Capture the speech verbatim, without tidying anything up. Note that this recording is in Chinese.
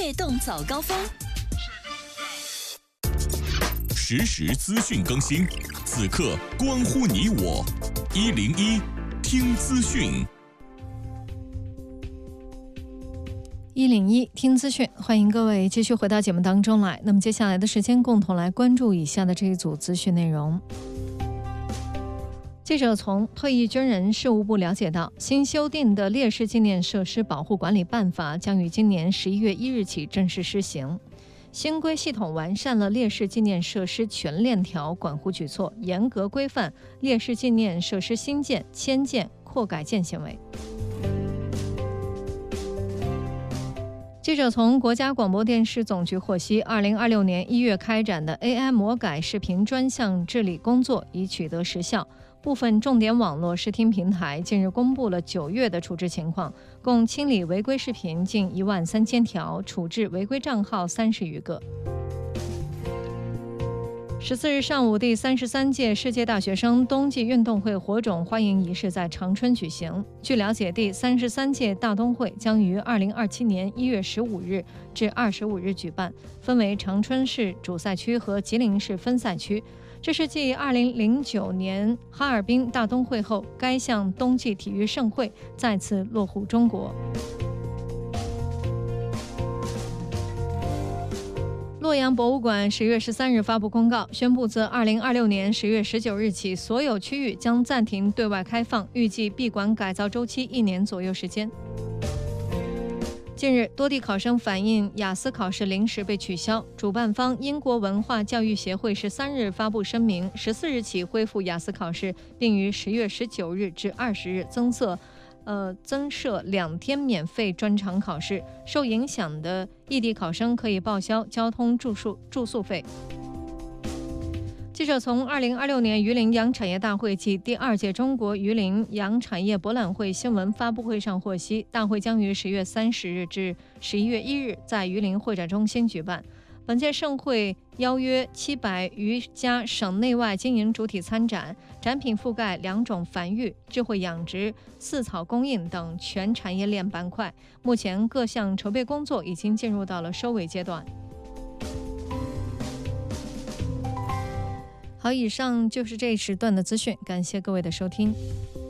跃动早高峰， 实时资讯更新，此刻关乎你我。一零一听资讯， 一零一听资讯，欢迎各位继续回到节目当中来。那么接下来的时间，共同来关注以下的这一组资讯内容。记者从退役军人事务部了解到，新修订的烈士纪念设施保护管理办法将于今年十一月一日起正式施行。新规系统完善了烈士纪念设施全链条管护举措，严格规范烈士纪念设施新建、迁建、扩改建行为。记者从国家广播电视总局获悉，二零二六年一月开展的 A I 魔改视频专项治理工作已取得实效。部分重点网络视听平台近日公布了九月的处置情况，共清理违规视频近一万三千条，处置违规账号三十余个。十四日上午，第三十三届世界大学生冬季运动会火种欢迎仪式在长春举行。据了解，第三十三届大冬会将于二零二七年一月十五日至二十五日举办，分为长春市主赛区和吉林市分赛区。这是继二零零九年哈尔滨大冬会后，该项冬季体育盛会再次落户中国。洛阳博物馆十月十三日发布公告，宣布自二零二六年十月十九日起，所有区域将暂停对外开放，预计闭馆改造周期一年左右时间。近日，多地考生反映雅思考试临时被取消，主办方英国文化教育协会十三日发布声明，十四日起恢复雅思考试，并于十月十九日至二十日增设呃增设两天免费专场考试，受影响的异地考生可以报销交通住宿住宿费。记者从二零二六年榆林洋产业大会暨第二届中国榆林洋产业博览会新闻发布会上获悉，大会将于十月三十日至十一月一日在榆林会展中心举办。本届盛会邀约七百余家省内外经营主体参展，展品覆盖两种繁育、智慧养殖、饲草供应等全产业链板块。目前各项筹备工作已经进入到了收尾阶段。好，以上就是这一时段的资讯，感谢各位的收听。